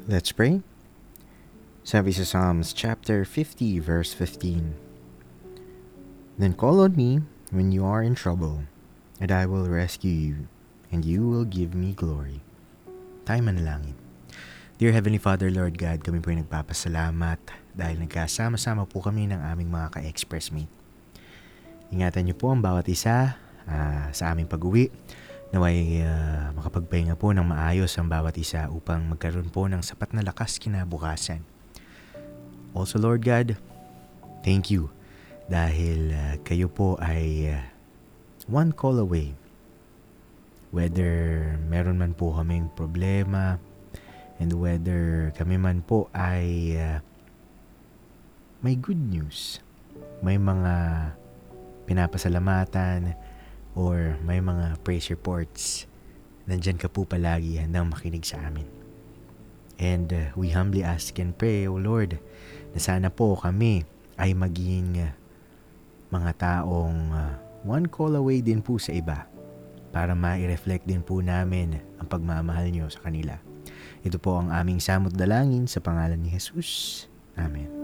Let's pray. Sabi sa Psalms chapter 50 verse 15. Then call on me when you are in trouble, and I will rescue you, and you will give me glory. Tayo manalangin. Dear Heavenly Father, Lord God, kami po ay nagpapasalamat dahil nagkasama-sama po kami ng aming mga ka-expressmate. Ingatan niyo po ang bawat isa sa aming pag-uwi. Naway makapagpahinga po ng maayos ang bawat isa upang magkaroon po ng sapat na lakas kinabukasan. Also Lord God, thank you dahil kayo po ay one call away. Whether meron man po kaming problema and whether kami man po ay may good news, may mga pinapasalamatan, or may mga praise reports, nandyan ka po palagi handang makinig sa amin. And we humbly ask and pray, O Lord, na sana po kami ay maging mga taong one call away din po sa iba para ma-reflect din po namin ang pagmamahal nyo sa kanila. Ito po ang aming samot dalangin sa pangalan ni Jesus. Amen.